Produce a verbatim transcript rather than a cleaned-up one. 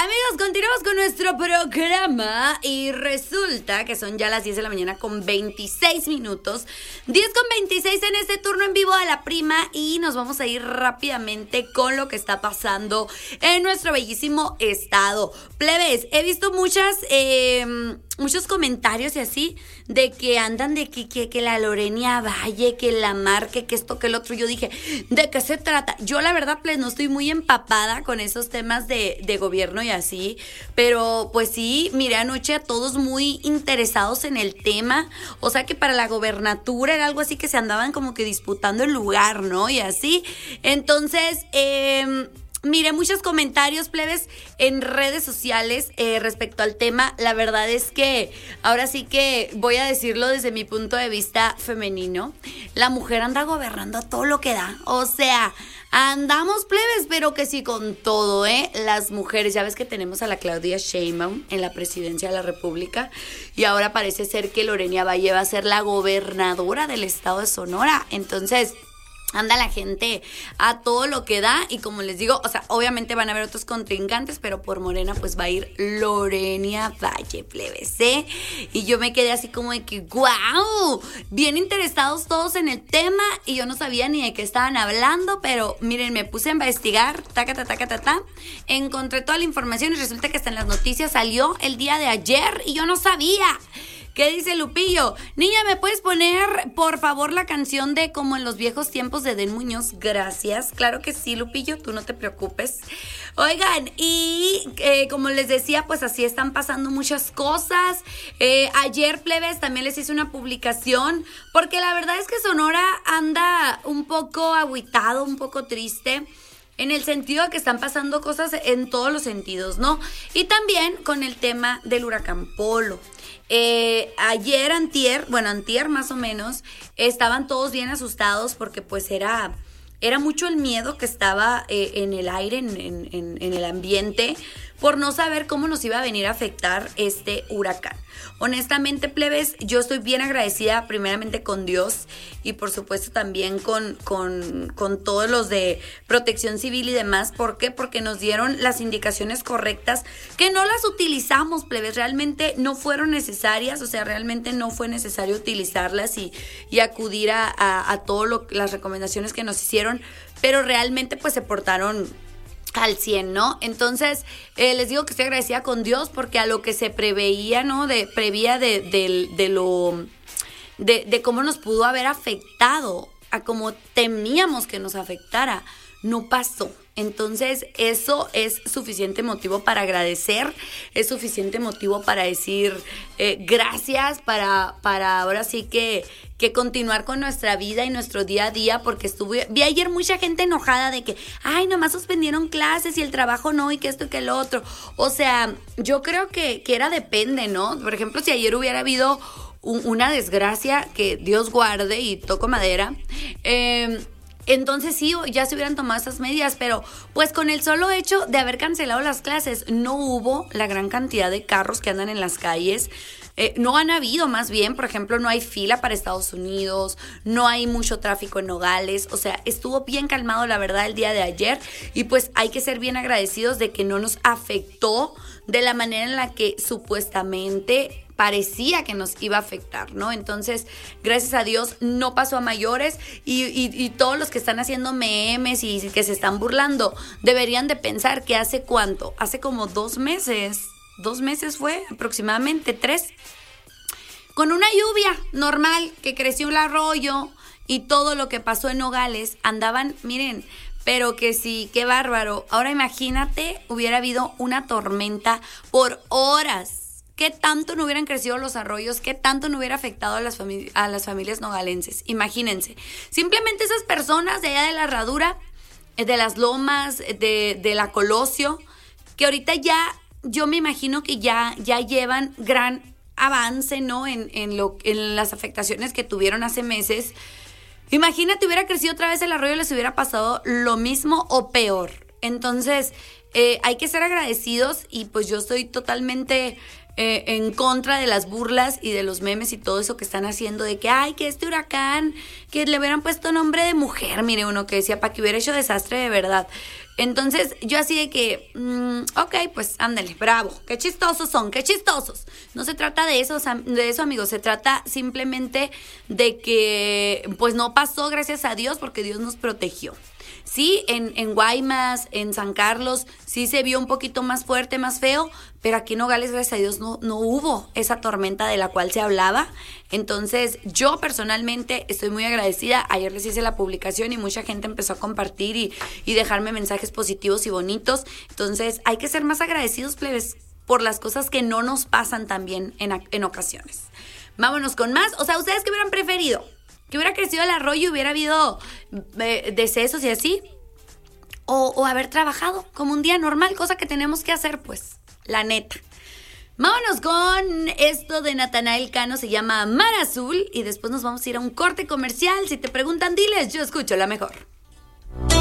Amigos, continuamos con nuestro programa y resulta que son ya las diez de la mañana con veintiséis minutos. diez con veintiséis en este turno en vivo de La Prima y nos vamos a ir rápidamente con lo que está pasando en nuestro bellísimo estado. Plebes, he visto muchas, eh, muchos comentarios y así de que andan de que, que, que la Lorena Valle, que la Marque, que esto, que el otro. Yo dije, ¿de qué se trata? Yo la verdad, pues no estoy muy empapada con esos temas de, de gobierno y así, pero pues sí, miré anoche a todos muy interesados en el tema, o sea que para la gobernatura era algo así que se andaban como que disputando el lugar, ¿no? Y así, entonces, eh... miré muchos comentarios, plebes, en redes sociales eh, respecto al tema. La verdad es que ahora sí que voy a decirlo desde mi punto de vista femenino. La mujer anda gobernando a todo lo que da. O sea, andamos, plebes, pero que sí con todo, ¿eh? Las mujeres, ya ves que tenemos a la Claudia Sheinbaum en la presidencia de la República y ahora parece ser que Lorena Valle va a ser la gobernadora del estado de Sonora. Entonces, anda la gente a todo lo que da y como les digo, o sea, obviamente van a haber otros contrincantes, pero por Morena pues va a ir Lorena Valle, plebes, ¿eh? Y yo me quedé así como de que, ¡guau! Bien interesados todos en el tema y yo no sabía ni de qué estaban hablando, pero miren, me puse a investigar, taca, taca, taca, taca, encontré toda la información y resulta que hasta en las noticias salió el día de ayer y yo no sabía. ¿Qué dice Lupillo? Niña, ¿me puedes poner, por favor, la canción de Como en los viejos tiempos de Den Muñoz? Gracias. Claro que sí, Lupillo, tú no te preocupes. Oigan, y eh, como les decía, pues así están pasando muchas cosas. Eh, ayer, plebes, también les hice una publicación, porque la verdad es que Sonora anda un poco agüitado, un poco triste, en el sentido de que están pasando cosas en todos los sentidos, ¿no? Y también con el tema del huracán Polo. Eh, ayer, antier, bueno, antier más o menos, estaban todos bien asustados porque pues era, era mucho el miedo que estaba eh, en el aire, en, en, en el ambiente, por no saber cómo nos iba a venir a afectar este huracán. Honestamente, plebes, yo estoy bien agradecida primeramente con Dios y por supuesto también con, con, con todos los de Protección Civil y demás. ¿Por qué? Porque nos dieron las indicaciones correctas, que no las utilizamos, plebes, realmente no fueron necesarias, o sea, realmente no fue necesario utilizarlas y, y acudir a, a, a todas las recomendaciones que nos hicieron, pero realmente pues se portaron al cien, ¿no? Entonces, eh, les digo que estoy agradecida con Dios porque a lo que se preveía, ¿no? De, prevía de, de, de lo, de, de cómo nos pudo haber afectado, a cómo temíamos que nos afectara, no pasó. Entonces, eso es suficiente motivo para agradecer, es suficiente motivo para decir eh, gracias, para, para ahora sí que, que continuar con nuestra vida y nuestro día a día, porque estuve, vi ayer mucha gente enojada de que, ay, nomás suspendieron clases y el trabajo no, y que esto y que el otro. O sea, yo creo que, que era depende, ¿no? Por ejemplo, si ayer hubiera habido un, una desgracia, que Dios guarde y toco madera, eh... entonces sí, ya se hubieran tomado esas medidas, pero pues con el solo hecho de haber cancelado las clases, no hubo la gran cantidad de carros que andan en las calles. Eh, no han habido, más bien, por ejemplo, no hay fila para Estados Unidos, no hay mucho tráfico en Nogales, o sea, estuvo bien calmado, la verdad, el día de ayer, y pues hay que ser bien agradecidos de que no nos afectó de la manera en la que supuestamente parecía que nos iba a afectar, ¿no? Entonces, gracias a Dios, no pasó a mayores y, y, y todos los que están haciendo memes y que se están burlando, deberían de pensar que hace cuánto, hace como dos meses, dos meses fue, aproximadamente tres, con una lluvia normal que creció el arroyo y todo lo que pasó en Nogales, andaban, miren, pero que sí, qué bárbaro. Ahora imagínate, hubiera habido una tormenta por horas. ¿Qué tanto no hubieran crecido los arroyos? ¿Qué tanto no hubiera afectado a las, fami- a las familias nogalenses? Imagínense. Simplemente esas personas de allá de la Herradura, de las Lomas, de, de la Colosio, que ahorita ya, yo me imagino que ya, ya llevan gran avance, ¿no? En, en, lo, en las afectaciones que tuvieron hace meses. Imagínate, hubiera crecido otra vez el arroyo, les hubiera pasado lo mismo o peor. Entonces, eh, hay que ser agradecidos y pues yo estoy totalmente eh, en contra de las burlas y de los memes y todo eso que están haciendo de que, ay, que este huracán, que le hubieran puesto nombre de mujer, mire uno que decía, para que hubiera hecho desastre de verdad. Entonces, yo así de que, mmm, ok, pues ándale, bravo, qué chistosos son, qué chistosos. No se trata de eso, de eso, amigos, se trata simplemente de que, pues no pasó, gracias a Dios, porque Dios nos protegió. Sí, en, en Guaymas, en San Carlos, sí se vio un poquito más fuerte, más feo, pero aquí en Nogales, gracias a Dios, no, no hubo esa tormenta de la cual se hablaba. Entonces, yo personalmente estoy muy agradecida. Ayer les hice la publicación y mucha gente empezó a compartir y, y dejarme mensajes positivos y bonitos. Entonces, hay que ser más agradecidos, plebes, por las cosas que no nos pasan también en, en ocasiones. Vámonos con más. O sea, ¿ustedes qué hubieran preferido? ¿Que hubiera crecido el arroyo y hubiera habido eh, decesos y así? O, o haber trabajado como un día normal, cosa que tenemos que hacer, pues, la neta. Vámonos con esto de Natanael Cano, se llama Mar Azul, y después nos vamos a ir a un corte comercial. Si te preguntan, diles, yo escucho la mejor.